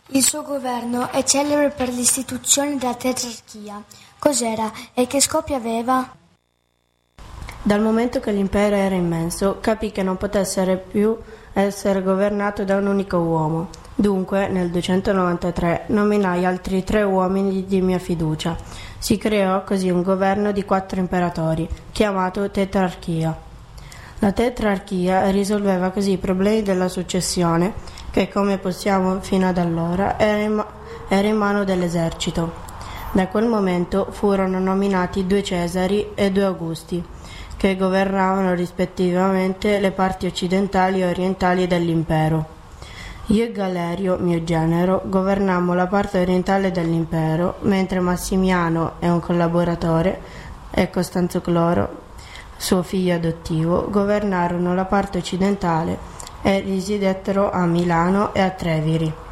Il suo governo è celebre per l'istituzione della tetrarchia. Cos'era e che scopi aveva? Dal momento che l'impero era immenso, capì che non potesse più essere governato da un unico uomo. Dunque, nel 293, nominai altri 3 uomini di mia fiducia. Si creò così un governo di 4 imperatori, chiamato tetrarchia. La tetrarchia risolveva così i problemi della successione, che come possiamo fino ad allora era in mano dell'esercito. Da quel momento furono nominati 2 Cesari e 2 Augusti, che governavano rispettivamente le parti occidentali e orientali dell'impero. Io e Galerio, mio genero, governammo la parte orientale dell'impero, mentre Massimiano e un collaboratore, e Costanzo Cloro, suo figlio adottivo, governarono la parte occidentale e risiedettero a Milano e a Treviri.